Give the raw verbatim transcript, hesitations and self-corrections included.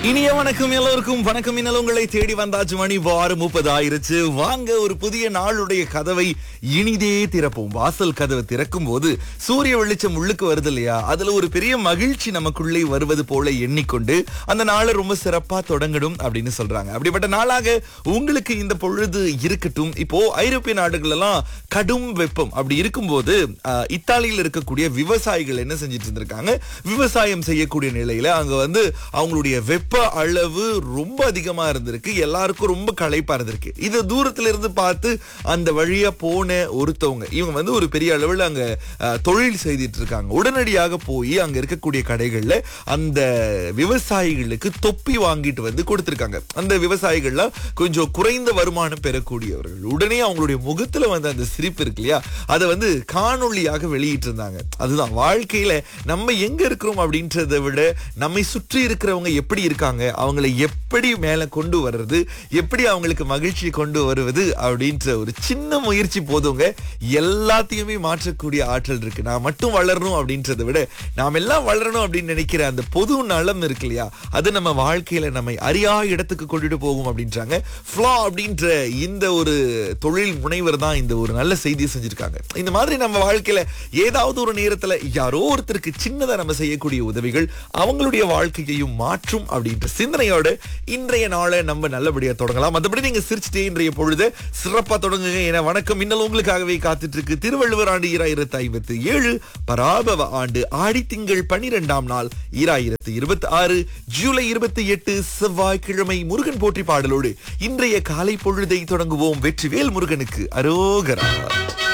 இனிய வணக்கம் எல்லோருக்கும். வணக்கம் இன்னல் உங்களை தேடி வந்தாச்சு. மணி வாரம் முப்பது ஆயிருச்சு. வாங்க ஒரு புதிய நாளுடைய கதவை இனிதே திறப்போம். வாசல் கதவை திறக்கும் போது சூரிய வெளிச்சம் உள்ளுக்கு வருது இல்லையா, அதுல ஒரு பெரிய மகிழ்ச்சி நமக்குள்ளே வருவது போல எண்ணிக்கொண்டு அந்த நாளை ரொம்ப சிறப்பா தொடங்கணும் அப்படின்னு சொல்றாங்க. அப்படிப்பட்ட நாளாக உங்களுக்கு இந்த பொழுது இருக்கட்டும். இப்போ ஐரோப்பிய நாடுகள் எல்லாம் கடும் வெப்பம் அப்படி இருக்கும்போது அஹ், இத்தாலியில் இருக்கக்கூடிய விவசாயிகள் என்ன செஞ்சிட்டு இருந்திருக்காங்க, விவசாயம் செய்யக்கூடிய நிலையில அங்க வந்து அவங்களுடைய வெப்ப அளவு ரொம்ப அதிகமா இருந்திருக்கு. எல்லாருக்கும் ரொம்ப களைப்பா இருந்திருக்கு. இது தூரத்துல இருந்து பார்த்து அந்த வழியா போன ஒருத்தவங்க, இவங்க வந்து ஒரு பெரிய அளவில் அங்க அஹ், தொழில் செய்துட்டு இருக்காங்க. உடனடியாக போய் அங்க இருக்கக்கூடிய கடைகள்ல அந்த விவசாயிகளுக்கு தொப்பி வாங்கிட்டு வந்து கொடுத்திருக்காங்க. அந்த விவசாயிகள்லாம் கொஞ்சம் குறைந்த வருமானம் பெறக்கூடியவர்கள். உடனே அவங்களுடைய முகத்துல வந்து அந்த சிரிப்பு இருக்கு இல்லையா, அதை வந்து காணொளியாக வெளியிட்டு இருந்தாங்க. அதுதான் வாழ்க்கையில நம்ம எங்க இருக்கிறோம் அப்படின்றத விட நம்மை சுற்றி இருக்கிறவங்க எப்படி இருக்காங்க, அவங்களை எப்படி மேல கொண்டு வர்றது, எப்படி அவங்களுக்கு மகிழ்ச்சி கொண்டு வருவது அப்படின்ற ஒரு சின்ன முயற்சி போதுங்க எல்லாத்தையுமே மாற்றக்கூடிய ஆற்றல் இருக்கு. நான் மட்டும் வளரணும் அப்படின்றத விட நாம் எல்லாம் வளரணும் அப்படின்னு நினைக்கிற அந்த பொது நலம் இருக்கு இல்லையா, அது நம்ம வாழ்க்கையில நம்மை அறியா இடத்துக்கு கொண்டுட்டு போகும் அப்படின்றாங்க. ஃப்ளா அப்படின்ற இந்த ஒரு தொழில் முனைவர் தான் இந்த ஒரு நல்ல செய்தியை செஞ்சிருக்காங்க. இந்த மாதிரி நம்ம வாழ்க்கையில ஏதாவது ஒரு நேரத்துல யாரோ ஒருத்தருக்கு சின்னதா நம்ம செய்யக்கூடிய உதவிகள் அவங்களுடைய வாழ்க்கையையும் மாற்றும் அப்படின்ற சிந்தனையோட இன்றைய நாளை நம்ம நல்லபடியா தொடங்கலாம். மற்றபடி நீங்க சிரிச்சுட்டே இன்றைய பொழுது சிறப்பா தொடங்குங்க. ஏன்னா வணக்கம் இன்னல் உங்களுக்காகவே காத்துட்டு இருக்கு. திருவள்ளுவர் ஆண்டு ஈராயிரத்தி ஐம்பத்தி ஏழு, பராபவ ஆண்டு ஆடி திங்கள் பனிரெண்டாம் நாள் ஈராயிரத்தி இருபத்தி ஆறு, ஜூலை இருபத்தி எட்டு செவ்வாய்க்கிழமை. முருகன் போற்றி பாடலோடு இன்றைய காலை பொழுதை தொடங்குவோம். வெற்றிவேல் முருகனுக்கு அரோகரா.